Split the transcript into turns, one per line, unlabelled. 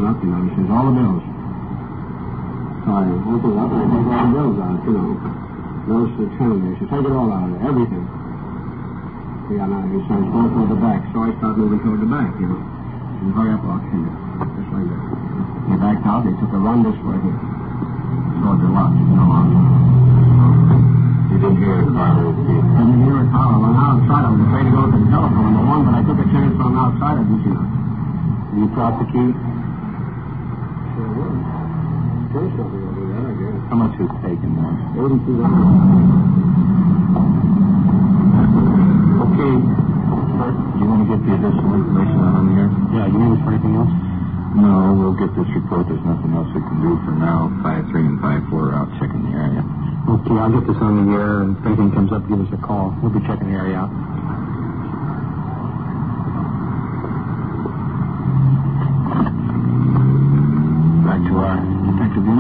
it up, He says, all the bills. So I opened it up and I take all the bills out, Those the 10. He said, take it all out of there, everything. Yeah, now he says, go toward the back. So I start moving toward the back, He said, hurry up, I'll see you. Just like that. He backed out, he took a run this way here. Toward the lodge,
You didn't hear it, Carter?
Didn't hear it, Carl. I went outside. I was afraid to go to the telephone, but I took a chance on outside. I didn't see it.
You prosecute?
Sure was. First of all, do that, I guess.
How much was taken then?
$82.
Okay. Do you want to get the additional information on here?
Yeah, you need us for anything else?
No, we'll get this report. There's nothing else we can do for now. 5-3 and 5-4 are out checking the area.
Okay, I'll get this on the air, and if anything comes up, give us a call. We'll be checking the area out.
Back to our detective unit.